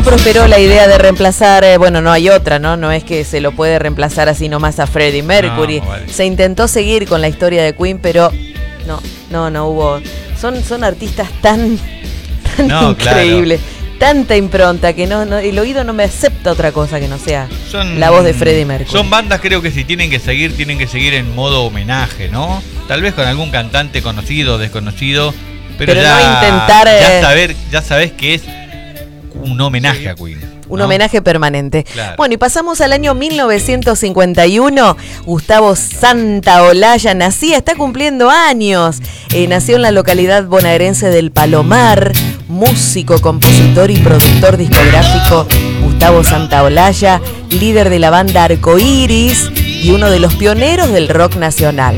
prosperó la idea de reemplazar, bueno, no hay otra, ¿no? No es que se lo puede reemplazar así nomás a Freddie Mercury. No, vale. Se intentó seguir con la historia de Queen, pero no hubo. Son artistas tan increíbles. Claro. Tanta impronta que no, el oído no me acepta otra cosa que no sea la voz de Freddie Mercury. Son bandas, creo que si tienen que seguir en modo homenaje, ¿no? Tal vez con algún cantante conocido o desconocido, pero ya, no intentar ya sabes que es un homenaje a Queen, ¿no? Un homenaje permanente. Claro. Bueno, y pasamos al año 1951. Gustavo Santaolalla nacía, está cumpliendo años. Nació en la localidad bonaerense del Palomar. Músico, compositor y productor discográfico Gustavo Santaolalla, líder de la banda Arcoiris y uno de los pioneros del rock nacional.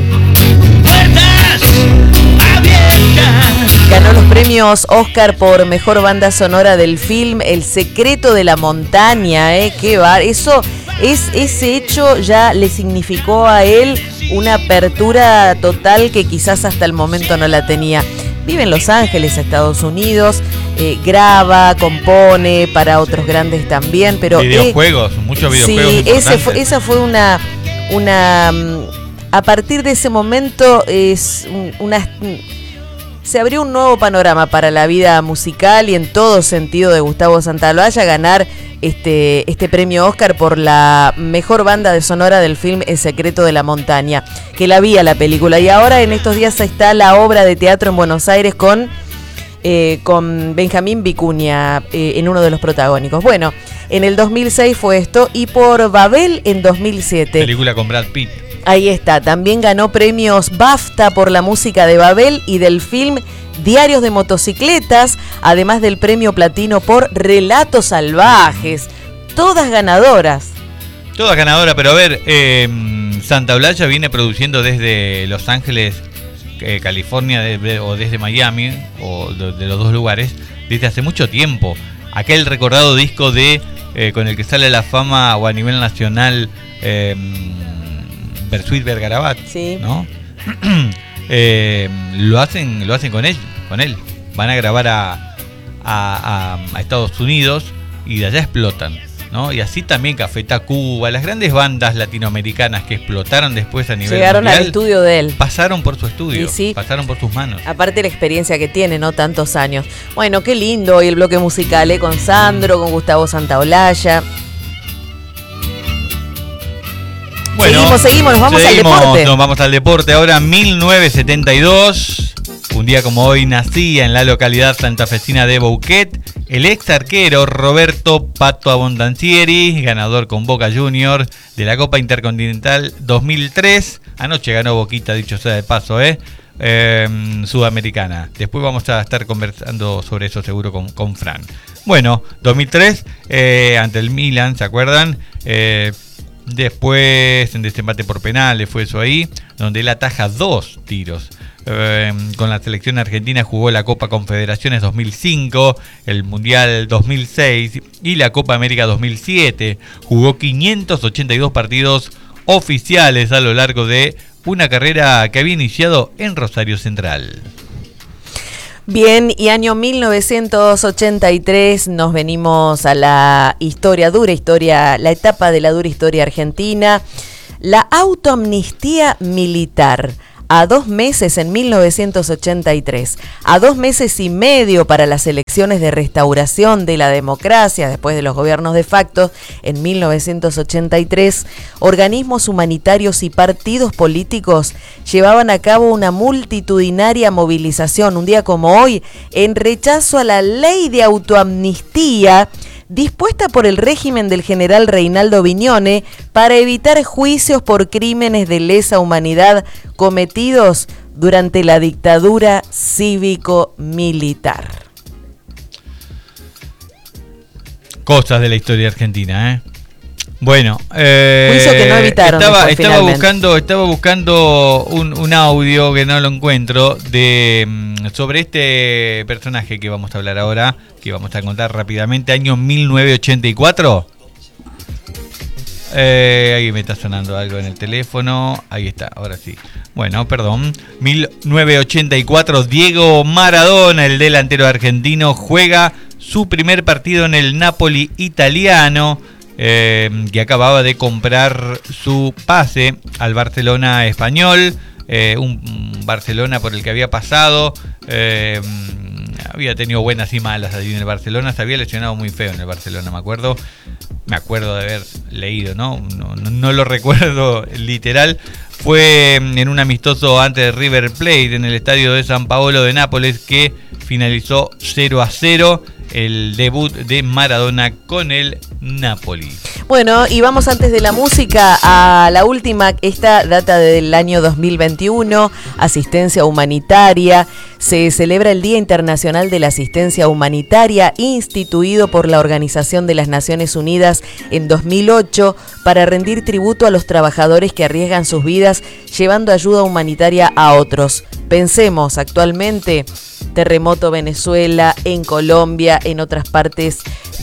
Ganó los premios Oscar por mejor banda sonora del film El secreto de la montaña, ese hecho ya le significó a él una apertura total que quizás hasta el momento no la tenía. Vive en Los Ángeles, Estados Unidos, graba, compone para otros grandes también, pero videojuegos, muchos videojuegos. Sí, esa fue una a partir de ese momento se abrió un nuevo panorama para la vida musical y en todo sentido de Gustavo Santaolalla ganar este premio Oscar por la mejor banda de sonora del film El secreto de la montaña, que la vi a la película, y ahora en estos días está la obra de teatro en Buenos Aires con Benjamín Vicuña en uno de los protagónicos. Bueno, en el 2006 fue esto, y por Babel en 2007. Película con Brad Pitt. Ahí está, también ganó premios BAFTA por la música de Babel y del film Diarios de motocicletas, además del premio platino por Relatos salvajes. Todas ganadoras. Todas ganadoras, pero a ver, Santaolalla viene produciendo desde Los Ángeles, California, o desde Miami, o de los dos lugares, desde hace mucho tiempo. Aquel recordado disco con el que sale a la fama o a nivel nacional, Bersuit Vergarabat, sí, ¿no? Lo hacen con él. Van a grabar a Estados Unidos y de allá explotan, ¿no? Y así también Café Tacuba, las grandes bandas latinoamericanas que explotaron después a nivel llegaron mundial, al estudio de él. Pasaron por su estudio, sí, pasaron por sus manos. Aparte la experiencia que tiene, ¿no? Tantos años. Bueno, qué lindo hoy el bloque musical, con Sandro, con Gustavo Santaolalla. Bueno, seguimos, nos vamos al deporte. Nos vamos al deporte. Ahora 1972, un día como hoy, nacía en la localidad santafesina de Bouquet el ex arquero Roberto Pato Abondancieri, ganador con Boca Juniors de la Copa Intercontinental 2003. Anoche ganó Boquita, dicho sea de paso, sudamericana. Después vamos a estar conversando sobre eso seguro con Fran. Bueno, 2003, ante el Milan, ¿se acuerdan? Después en desempate por penales fue eso ahí, donde él ataja 2 tiros. Con la selección argentina jugó la Copa Confederaciones 2005, el Mundial 2006 y la Copa América 2007. Jugó 582 partidos oficiales a lo largo de una carrera que había iniciado en Rosario Central. Bien, y año 1983 nos venimos a la dura historia, la etapa de la dura historia argentina, la autoamnistía militar. A 2 meses en 1983, a 2 meses y medio para las elecciones de restauración de la democracia después de los gobiernos de facto en 1983, organismos humanitarios y partidos políticos llevaban a cabo una multitudinaria movilización, un día como hoy, en rechazo a la ley de autoamnistía dispuesta por el régimen del general Reinaldo Viñone para evitar juicios por crímenes de lesa humanidad cometidos durante la dictadura cívico-militar. Cosas de la historia argentina, Bueno, juicio que no evitaron. Estaba buscando un audio que no lo encuentro sobre este personaje que vamos a hablar ahora, que vamos a contar rápidamente. Año 1984. Ahí me está sonando algo en el teléfono. Ahí está, ahora sí. Bueno, perdón. 1984, Diego Maradona, el delantero argentino, juega su primer partido en el Napoli italiano, que acababa de comprar su pase al Barcelona español, un Barcelona por el que había pasado, había tenido buenas y malas allí en el Barcelona, se había lesionado muy feo en el Barcelona, me acuerdo de haber leído, no lo recuerdo literal. Fue en un amistoso ante de River Plate en el estadio de San Paolo de Nápoles que finalizó 0-0 el debut de Maradona con el Napoli. Bueno, y vamos antes de la música a la última. Esta data del año 2021, asistencia humanitaria. Se celebra el Día Internacional de la Asistencia Humanitaria, instituido por la Organización de las Naciones Unidas en 2008 para rendir tributo a los trabajadores que arriesgan sus vidas llevando ayuda humanitaria a otros. Pensemos actualmente, terremoto Venezuela, en Colombia, en otras partes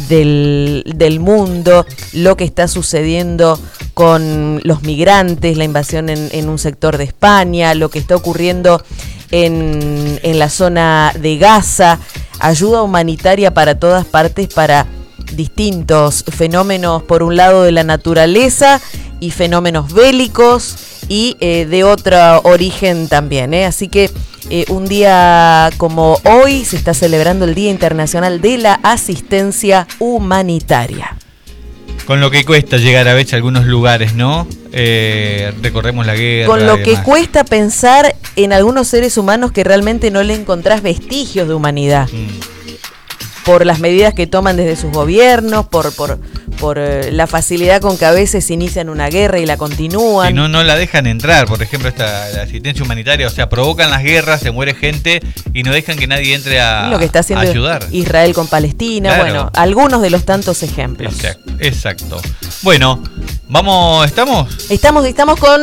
del mundo, lo que está sucediendo con los migrantes, la invasión en un sector de España, lo que está ocurriendo en la zona de Gaza, ayuda humanitaria para todas partes, para distintos fenómenos, por un lado de la naturaleza y fenómenos bélicos y de otro origen también, Así que un día como hoy se está celebrando el Día Internacional de la Asistencia Humanitaria. Con lo que cuesta llegar a veces a algunos lugares, ¿no? Recorremos la guerra. Con lo que cuesta pensar en algunos seres humanos que realmente no le encontrás vestigios de humanidad. Por las medidas que toman desde sus gobiernos, por la facilidad con que a veces inician una guerra y la continúan. Si no la dejan entrar, por ejemplo, la asistencia humanitaria, o sea, provocan las guerras, se muere gente y no dejan que nadie entre a lo que está haciendo ayudar. Israel con Palestina, claro. Bueno, algunos de los tantos ejemplos. Exacto. Bueno, ¿estamos? Estamos con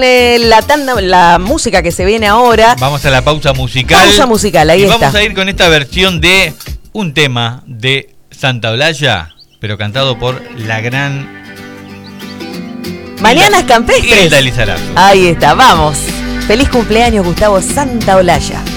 la música que se viene ahora. Vamos a la pausa musical. Pausa musical, ahí está. Vamos a ir con esta versión de un tema de Santa Olalla, pero cantado por la gran Mañanas Campestres. Hilda Lizarazu. Ahí está, vamos. Feliz cumpleaños, Gustavo Santaolalla.